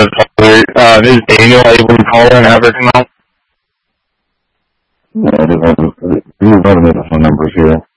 this. Is Daniel able to call and have her come out? No, I don't have the phone numbers here.